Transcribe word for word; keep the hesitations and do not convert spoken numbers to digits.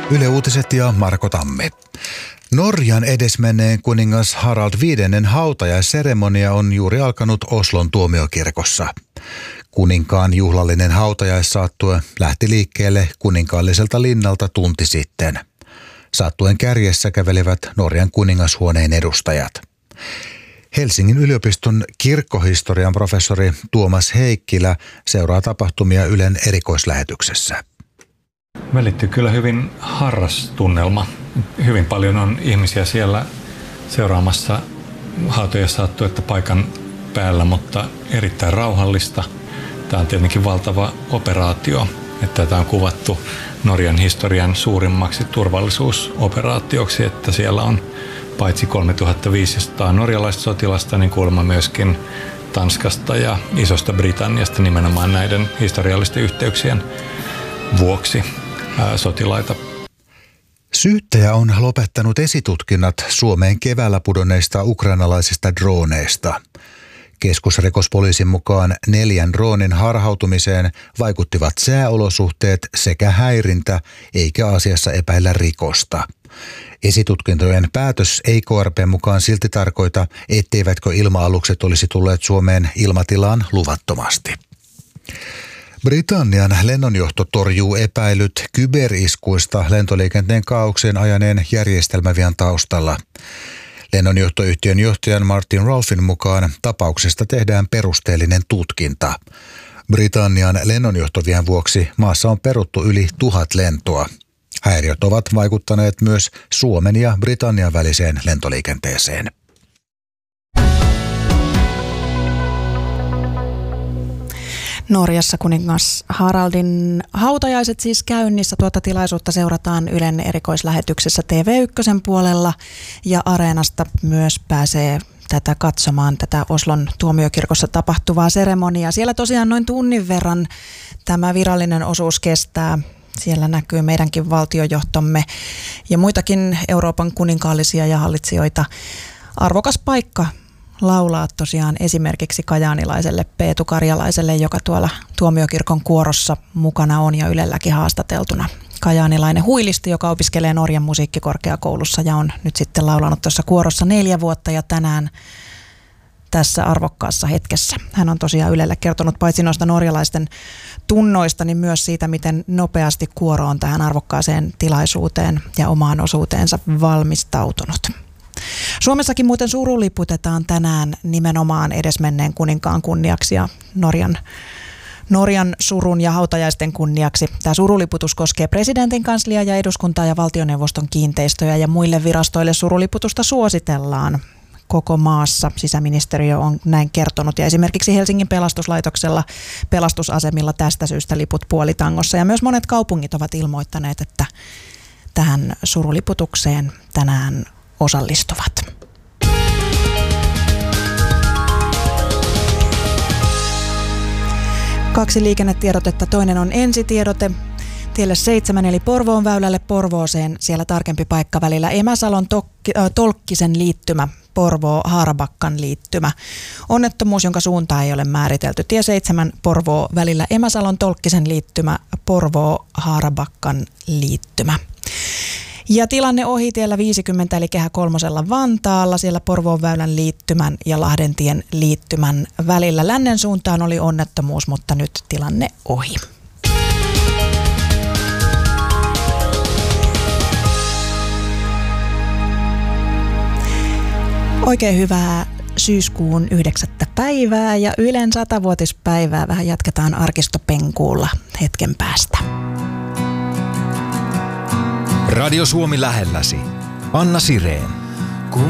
Yle Uutiset ja Marko Tammi. Norjan edesmenneen kuningas Harald viidennen hautajaisseremonia on juuri alkanut Oslon tuomiokirkossa. Kuninkaan juhlallinen hautajaissaattue lähti liikkeelle kuninkaalliselta linnalta tunti sitten. Saattuen kärjessä kävelivät Norjan kuningashuoneen edustajat. Helsingin yliopiston kirkkohistorian professori Tuomas Heikkilä seuraa tapahtumia Ylen erikoislähetyksessä. Välittyy kyllä hyvin harras tunnelma. Hyvin paljon on ihmisiä siellä seuraamassa hautajaissaattuetta paikan päällä, mutta erittäin rauhallista. Tämä on tietenkin valtava operaatio, että tämä on kuvattu Norjan historian suurimmaksi turvallisuusoperaatioksi, että siellä on paitsi kolmetuhattaviisisataa norjalaista sotilasta, niin kuulemma myöskin Tanskasta ja Isosta Britanniasta nimenomaan näiden historiallisten yhteyksien vuoksi ää, sotilaita. Syyttäjä on lopettanut esitutkinnat Suomeen keväällä pudonneista ukrainalaisista drooneista. Keskusrikospoliisin mukaan neljän droonin harhautumiseen vaikuttivat sääolosuhteet sekä häirintä, eikä asiassa epäillä rikosta. Esitutkintojen päätös ei K R P:n mukaan silti tarkoita, etteivätkö ilma-alukset olisi tulleet Suomeen ilmatilaan luvattomasti. Britannian lennonjohto torjuu epäilyt kyberiskuista lentoliikenteen kaaukseen ajaneen järjestelmävian taustalla. Lennonjohtoyhtiön johtajan Martin Rolfin mukaan tapauksesta tehdään perusteellinen tutkinta. Britannian lennonjohtovien vuoksi maassa on peruttu yli tuhat lentoa. Häiriöt ovat vaikuttaneet myös Suomen ja Britannian väliseen lentoliikenteeseen. Norjassa kuningas Haraldin hautajaiset siis käynnissä. Tuota tilaisuutta seurataan Ylen erikoislähetyksessä T V yksi puolella ja Areenasta myös pääsee tätä katsomaan, tätä Oslon tuomiokirkossa tapahtuvaa seremoniaa. Siellä tosiaan noin tunnin verran tämä virallinen osuus kestää. Siellä näkyy meidänkin valtiojohtomme ja muitakin Euroopan kuninkaallisia ja hallitsijoita. Arvokas paikka laulaa tosiaan esimerkiksi kajaanilaiselle Peetu Karjalaiselle, joka tuolla tuomiokirkon kuorossa mukana on ja Ylelläkin haastateltuna. Kajaanilainen huilisti, joka opiskelee Norjan musiikkikorkeakoulussa ja on nyt sitten laulanut tuossa kuorossa neljä vuotta ja tänään tässä arvokkaassa hetkessä. Hän on tosiaan Ylelle kertonut paitsi noista norjalaisten tunnoista, niin myös siitä, miten nopeasti kuoro on tähän arvokkaaseen tilaisuuteen ja omaan osuuteensa valmistautunut. Suomessakin muuten suruliputetaan tänään nimenomaan edesmenneen kuninkaan kunniaksi ja Norjan, Norjan surun ja hautajaisten kunniaksi. Tämä suruliputus koskee presidentin kansliaa ja eduskuntaa ja valtioneuvoston kiinteistöjä ja muille virastoille suruliputusta suositellaan koko maassa. Sisäministeriö on näin kertonut ja esimerkiksi Helsingin pelastuslaitoksella pelastusasemilla tästä syystä liput puolitangossa ja myös monet kaupungit ovat ilmoittaneet, että tähän suruliputukseen tänään osallistuvat. Kaksi liikennetiedotetta. Toinen on ensitiedote. Tielle seitsemän eli Porvoon väylälle Porvooseen. Siellä tarkempi paikka välillä Emäsalon tokki, äh, Tolkkisen liittymä, Porvoo-Haarabakkan liittymä. Onnettomuus, jonka suuntaa ei ole määritelty. Tie seitsemän Porvoo välillä Emäsalon Tolkkisen liittymä, Porvoo-Haarabakkan liittymä. Ja tilanne ohi tiellä viisikymmentä eli Kehä kolmosella Vantaalla, siellä Porvoon väylän liittymän ja Lahdentien liittymän välillä. Lännen suuntaan oli onnettomuus, mutta nyt tilanne ohi. Oikein hyvää syyskuun yhdeksättä päivää ja Ylen satavuotispäivää vähän jatketaan arkistopenkuulla hetken päästä. Radio Suomi lähelläsi. Anna Sireen.